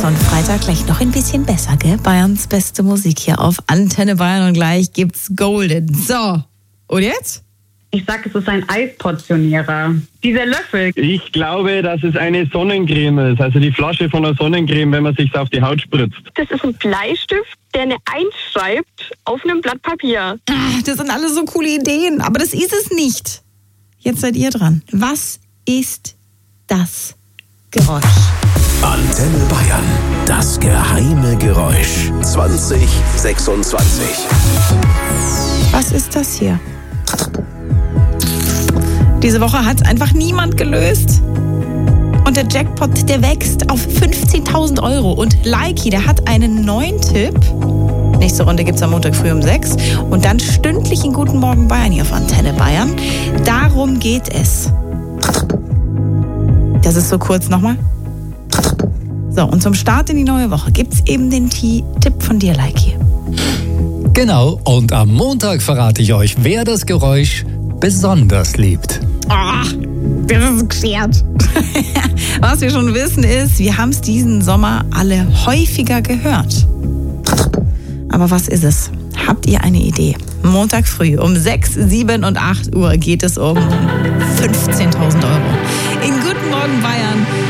Sonntagfreitag gleich noch ein bisschen besser, gell? Bayerns beste Musik hier auf Antenne Bayern und gleich gibt's Golden. So, und jetzt? Ich sag, es ist ein Eisportionierer. Dieser Löffel. Ich glaube, dass es eine Sonnencreme ist, also die Flasche von einer Sonnencreme, wenn man sich auf die Haut spritzt. Das ist ein Bleistift, der eine 1 schreibt auf einem Blatt Papier. Das sind alles so coole Ideen, aber das ist es nicht. Jetzt seid ihr dran. Was ist das Geräusch? Antenne Bayern, das geheime Geräusch 2026. Was ist das hier? Diese Woche hat es einfach niemand gelöst. Und der Jackpot, der wächst auf 15.000 Euro. Und Likey, der hat einen neuen Tipp. Nächste Runde gibt es am Montag früh um 6. Und dann stündlich in Guten Morgen Bayern hier auf Antenne Bayern. Darum geht es. Das ist so kurz nochmal. So, und zum Start in die neue Woche gibt es eben den Tipp von dir, Likey. Genau, und am Montag verrate ich euch, wer das Geräusch besonders liebt. Ach, das ist geschert. Was wir schon wissen ist, wir haben es diesen Sommer alle häufiger gehört. Aber was ist es? Habt ihr eine Idee? Montag früh um 6, 7 und 8 Uhr geht es um 15.000 Euro. In Guten Morgen Bayern